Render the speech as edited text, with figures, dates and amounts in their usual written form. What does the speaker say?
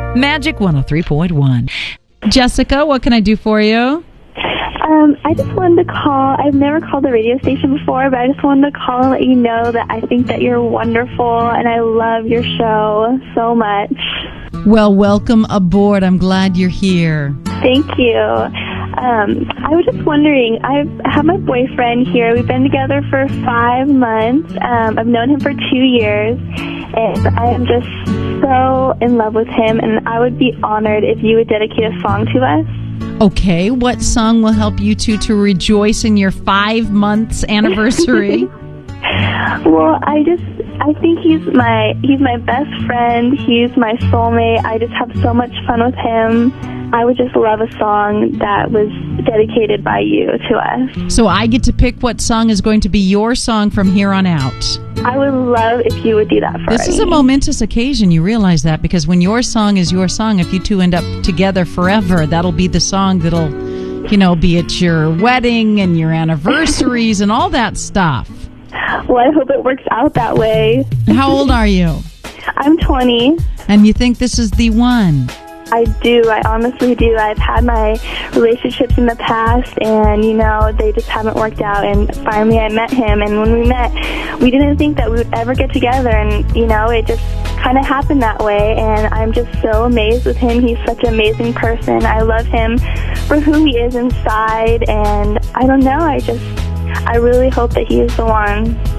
Magic 103.1. Jessica, what can I do for you? I just wanted to call. I've never called the radio station before, but I just wanted to call and let you know that I think that you're wonderful and I love your show so much. Well, welcome aboard. I'm glad you're here. Thank you. I was just wondering, I have my boyfriend here. We've been together for 5 months. I've known him for 2 years, and I am just so in love with him, and I would be honored if you would dedicate a song to us. Okay, what song will help you two to rejoice in your 5 months anniversary? Well, I think he's my best friend. He's my soulmate. I just have so much fun with him. I would just love a song that was dedicated by you to us. So I get to pick what song is going to be your song from here on out. I would love if you would do that for me. This is a momentous occasion. You realize that, because when your song is your song, if you two end up together forever, that'll be the song that'll, be at your wedding and your anniversaries and all that stuff. Well, I hope it works out that way. How old are you? I'm 20. And you think this is the one? I do. I honestly do. I've had my relationships in the past, and, they just haven't worked out. And finally I met him, and when we met, we didn't think that we would ever get together. And, it just kind of happened that way. And I'm just so amazed with him. He's such an amazing person. I love him for who he is inside. And I don't know. I really hope that he is the one.